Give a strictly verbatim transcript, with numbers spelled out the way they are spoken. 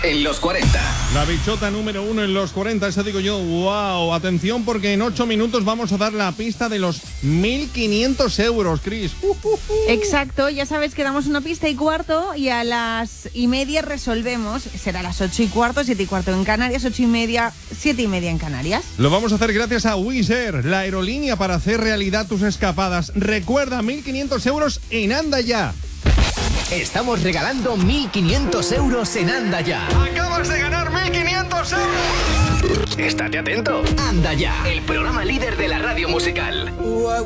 en los cuarenta. La bichota número uno en los cuarenta, eso digo yo. ¡Wow! Atención, porque en ocho minutos vamos a dar la pista de los mil quinientos euros, Chris. Uh, uh, uh. Exacto, ya sabes que damos una pista y cuarto y a las y media resolvemos. Será a las ocho y cuarto, siete y cuarto en Canarias, ocho y media, siete y media en Canarias. Lo vamos a hacer gracias a Wizz Air, la aerolínea para hacer realidad tus escapadas. Recuerda, mil quinientos euros en Anda Ya. Estamos regalando mil quinientos euros en Anda Ya. ¡Acabas de ganar mil quinientos euros! Estate atento. Anda Ya, el programa líder de la radio musical.